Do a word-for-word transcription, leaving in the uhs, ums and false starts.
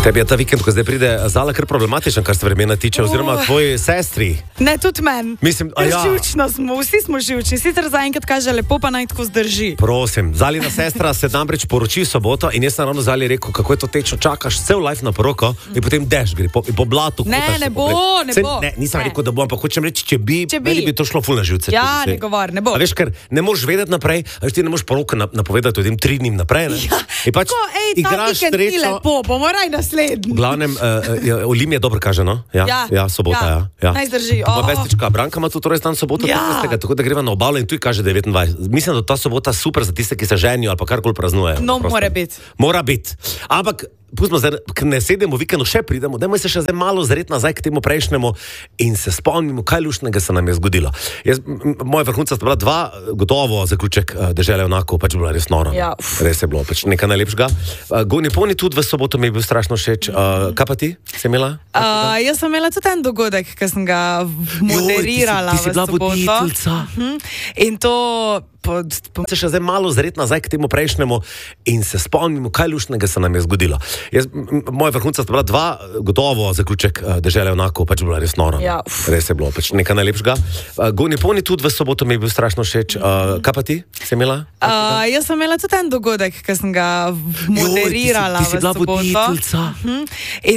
Tebi je ta vikend, ko zdaj pride Zala, kar problematičen, kar se vremena tiče, oziroma tvoji sestri. Ne, tudi meni. Mislim, a ja. Živčno smo, vsi smo živčni, sicer zaenkrat kaže lepo, pa naj tako zdrži. Prosim, Zalina sestra se namreč poroči v soboto in jaz sem ravno Zali rekel, kako je to tečno, čakaš cel life na poroko in potem dež gre po, po blatu. Ne, ne bo, ne Se, bo. ne, nisem Ne. rekel, da bo, ampak hočem reči, če bi, Če bi. meni bi to šlo ful na živce. Ja, če bi se- ne govor, ne bo. A veš, ker ne moreš vedeti naprej, a veš, ti ne moreš poroke na, napovedati tem tri dni naprej, ne? Ja, In pač tako, ej, ta igraš vikend ni srečo. lepo, bomo raj naslednji. V glavnem, uh, Olim je dobro kaže, no? Ja, Ja, ja sobota, ja. ja. ja. Naj zdrži, Moja o. pestička Branka ima tudi res dan soboto, Ja. petnajstega, tako da greva na obalo in tu kaže devetindvajset. Mislim, da ta sobota super za tiste, ki se ženijo ali pa karkoli praznujejo. No, Prosto. mora biti. Mora biti. Ampak pustimo zdaj, ker ne sedemo v vikendu, še pridemo, dajmo se še zdaj malo zreti nazaj k temu prejšnjemu in se spomnimo, kaj luštnega se nam je zgodilo. Jaz, m, moja vrhunca sta bila dva, gotovo zaključek uh, dežele onako, pač bilo res noro. Ja, Res je bilo, pač nekaj najlepšega. Uh, Goni Poni tudi v soboto mi je bil strašno všeč. Uh, kaj pa ti, si imela? Uh, jaz sem imela tudi en dogodek, ki sem ga moderirala Joj, ti si- ti si v bila soboto. voditeljica. Mhm. In to pod, pod, Se še zdaj malo zreti nazaj k temu prejšnjemu in se spomnimo, kaj luštnega se nam je zgodilo. Jaz, m, moja vrhunca sta bila dva, gotovo zaključek uh, dežele onako, pač bilo res noro. Ja. Res je bilo, pač nekaj najlepšega. Uh, Goni Poni tudi v soboto mi je bil strašno všeč. Uh, kaj pa ti, si imela? uh, jaz sem imela tudi en dogodek, ki sem ga moderirala Joj, ti si, ti si v bila soboto. voditeljica. Mhm. In